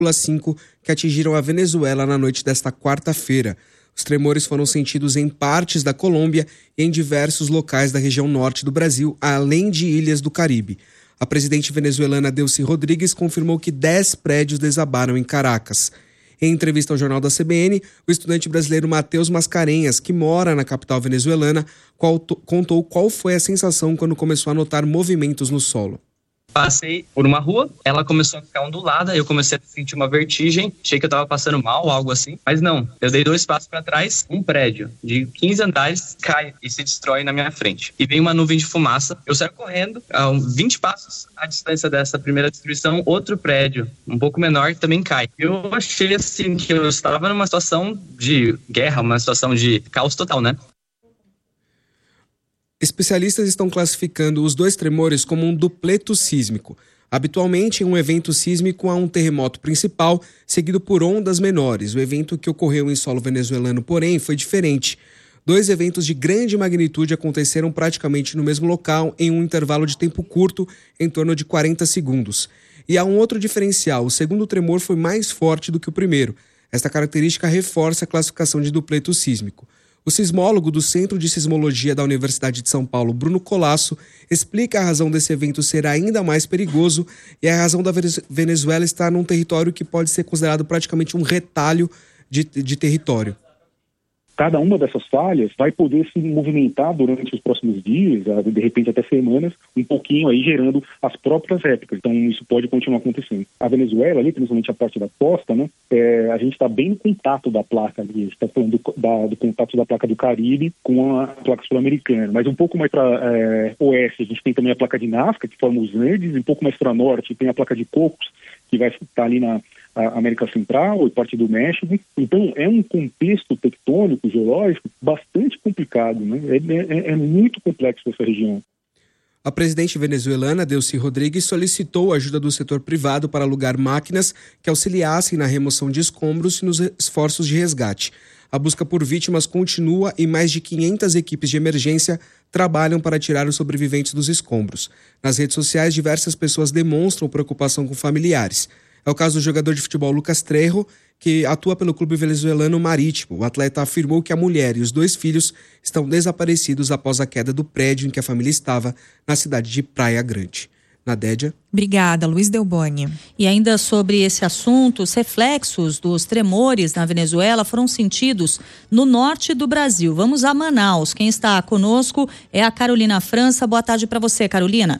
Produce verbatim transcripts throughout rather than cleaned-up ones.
vírgula cinco que atingiram a Venezuela na noite desta quarta-feira. Os tremores foram sentidos em partes da Colômbia e em diversos locais da região norte do Brasil, além de ilhas do Caribe. A presidente venezuelana Delcy Rodrigues confirmou que dez prédios desabaram em Caracas. Em entrevista ao Jornal da C B N, o estudante brasileiro Matheus Mascarenhas, que mora na capital venezuelana, qual, contou qual foi a sensação quando começou a notar movimentos no solo. Passei por uma rua, ela começou a ficar ondulada, eu comecei a sentir uma vertigem, achei que eu tava passando mal, algo assim, mas não, eu dei dois passos para trás, um prédio de quinze andares cai e se destrói na minha frente. E vem uma nuvem de fumaça, eu saio correndo, a vinte passos à distância dessa primeira destruição, outro prédio, um pouco menor, também cai. Eu achei assim que eu estava numa situação de guerra, uma situação de caos total, né? Especialistas estão classificando os dois tremores como um dupleto sísmico. Habitualmente, em um evento sísmico há um terremoto principal, seguido por ondas menores. O evento que ocorreu em solo venezuelano, porém, foi diferente. Dois eventos de grande magnitude aconteceram praticamente no mesmo local, em um intervalo de tempo curto, em torno de quarenta segundos. E há um outro diferencial: o segundo tremor foi mais forte do que o primeiro. Esta característica reforça a classificação de dupleto sísmico. O sismólogo do Centro de Sismologia da Universidade de São Paulo, Bruno Colasso, explica a razão desse evento ser ainda mais perigoso e a razão da Venezuela estar num território que pode ser considerado praticamente um retalho de, de território. Cada uma dessas falhas vai poder se movimentar durante os próximos dias, de repente até semanas, um pouquinho aí gerando as próprias réplicas. Então isso pode continuar acontecendo. A Venezuela, ali, principalmente a parte da costa, né, é, a gente está bem no contato da placa ali, a gente está falando do, da, do contato da placa do Caribe com a placa sul-americana. Mas um pouco mais para é, oeste, a gente tem também a placa de Nazca, que forma os Andes, e um pouco mais para norte tem a placa de Cocos, que vai estar ali na a América Central e parte do México. Então é um contexto tectônico, geológico, bastante complicado, né? É, é, é muito complexo essa região. A presidente venezuelana, Delcy Rodrigues, solicitou a ajuda do setor privado para alugar máquinas que auxiliassem na remoção de escombros e nos esforços de resgate. A busca por vítimas continua e mais de quinhentas equipes de emergência trabalham para tirar os sobreviventes dos escombros. Nas redes sociais, diversas pessoas demonstram preocupação com familiares. É o caso do jogador de futebol Lucas Trejo, que atua pelo clube venezuelano Marítimo. O atleta afirmou que a mulher e os dois filhos estão desaparecidos após a queda do prédio em que a família estava, na cidade de Praia Grande. Nadédia. Obrigada, Luiz Delboni. E ainda sobre esse assunto, os reflexos dos tremores na Venezuela foram sentidos no norte do Brasil. Vamos a Manaus. Quem está conosco é a Carolina França. Boa tarde para você, Carolina.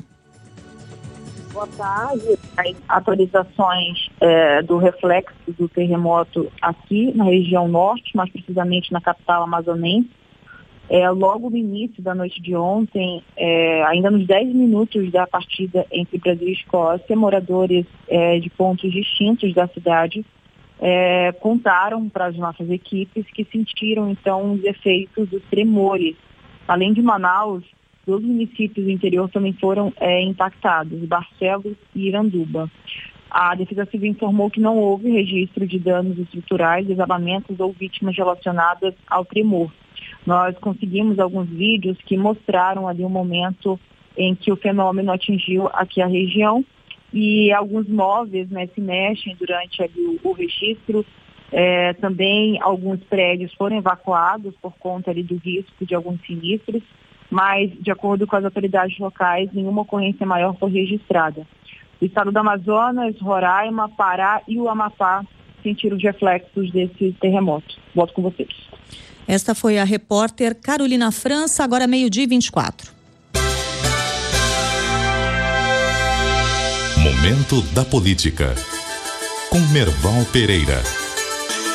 Boa tarde. As atualizações é, do reflexo do terremoto aqui na região norte, mais precisamente na capital amazonense. É, logo no início da noite de ontem, é, ainda nos dez minutos da partida entre Brasil e Escócia, moradores é, de pontos distintos da cidade é, contaram para as nossas equipes que sentiram então os efeitos dos tremores. Além de Manaus, todos os municípios do interior também foram é, impactados, Barcelos e Iranduba. A Defesa Civil informou que não houve registro de danos estruturais, desabamentos ou vítimas relacionadas ao tremor. Nós conseguimos alguns vídeos que mostraram ali um momento em que o fenômeno atingiu aqui a região e alguns móveis, né, se mexem durante ali o, o registro. É, também alguns prédios foram evacuados por conta ali do risco de alguns sinistros, mas, de acordo com as autoridades locais, nenhuma ocorrência maior foi registrada. O estado do Amazonas, Roraima, Pará e o Amapá sentiram os reflexos desse terremoto. Volto com vocês. Esta foi a repórter Carolina França, agora meio-dia e vinte e quatro. Momento da Política, com Merval Pereira.